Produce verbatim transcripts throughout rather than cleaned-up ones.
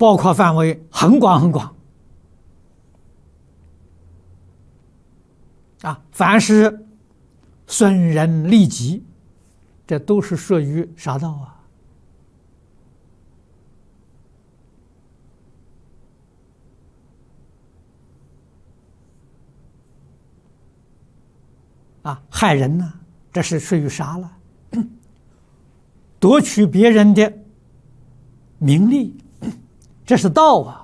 包括范围很广很广啊！凡是损人利己，这都是属于杀盗啊！啊，害人呢，这是属于杀了；夺取别人的名利，这是盗啊！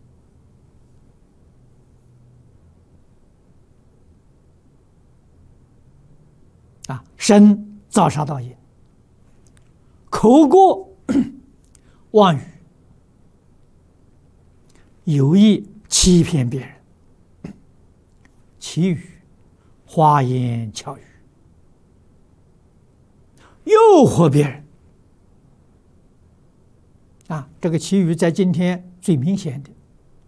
啊，身造杀盗淫，口过妄语，有意欺骗别人，其语花言巧语，诱惑别人啊，这个其语在今天最明显的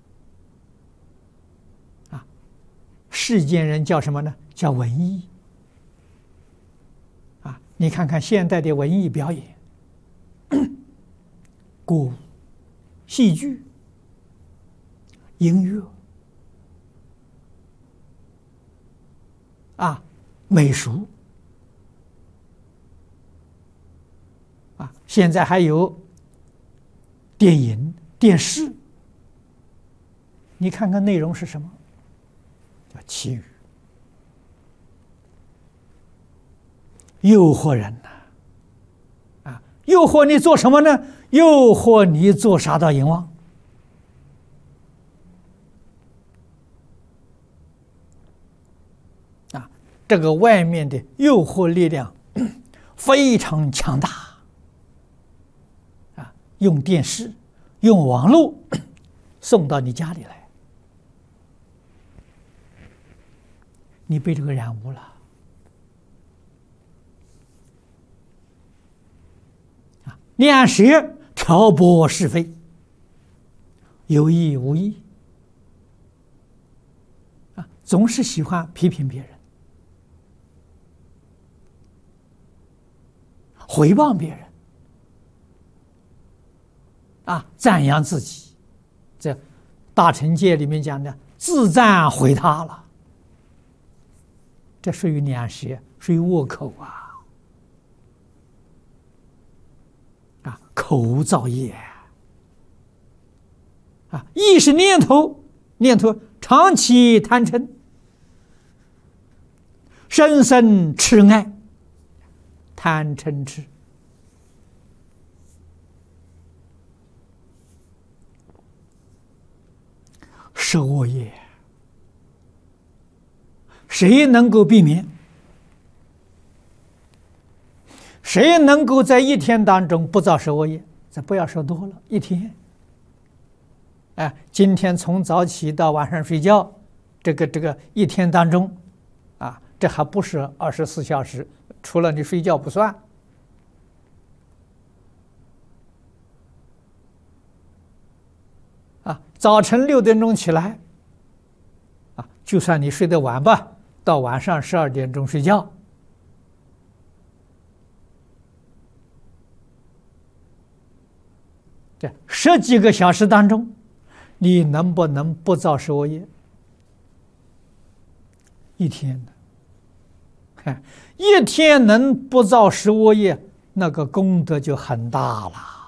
啊，世间人叫什么呢？叫文艺啊！你看看现代的文艺表演，歌舞、戏剧、音乐啊，美术啊，现在还有电影、电视，你看看内容是什么？叫欺语，诱惑人呐！啊，诱惑你做什么呢？诱惑你做杀盗淫妄。这个外面的诱惑力量非常强大啊！用电视、用网络送到你家里来，你被这个染污了啊！两舌挑拨是非，有意无意啊，总是喜欢批评别人。回谤别人啊，赞扬自己，这大乘戒里面讲的自赞毁他了，这属于两舌，属于恶口啊！啊，口造业啊，意识念头，念头长期贪嗔，深深痴爱。贪嗔痴是恶业，谁能够避免？谁能够在一天当中不造食恶业？咱不要说多了，一天。哎，今天从早起到晚上睡觉，这个这个一天当中，啊，这还不是二十四小时。除了你睡觉不算啊，早晨六点钟起来啊，就算你睡得晚吧，到晚上十二点钟睡觉，这十几个小时当中，你能不能不造食恶业？一天呢？看，一天能不造食恶业，那个功德就很大了。